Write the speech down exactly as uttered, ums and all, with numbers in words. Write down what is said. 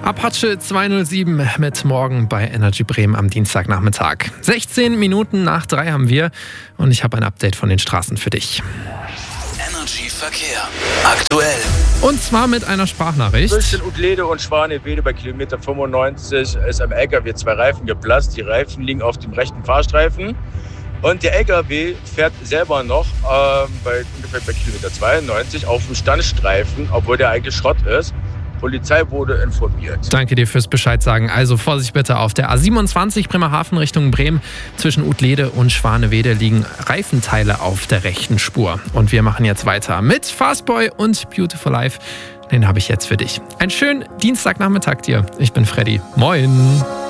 Apache zweihundertsieben mit Morgen bei Energy Bremen am Dienstagnachmittag. sechzehn Minuten nach drei haben wir und ich habe ein Update von den Straßen für dich. Energy Verkehr. Aktuell. Und zwar mit einer Sprachnachricht. Zwischen Utlede und Schwanewede bei Kilometer fünfundneunzig ist am L K W zwei Reifen geplatzt. Die Reifen liegen auf dem rechten Fahrstreifen. Und der L K W fährt selber noch ähm, bei, ungefähr bei Kilometer zweiundneunzig auf dem Standstreifen, obwohl der eigentlich Schrott ist. Polizei wurde informiert. Danke dir fürs Bescheid sagen. Also Vorsicht bitte auf der A siebenundzwanzig Bremerhaven Richtung Bremen. Zwischen Utlede und Schwanewede liegen Reifenteile auf der rechten Spur. Und wir machen jetzt weiter mit Fastboy und Beautiful Life. Den habe ich jetzt für dich. Einen schönen Dienstagnachmittag dir. Ich bin Freddy. Moin.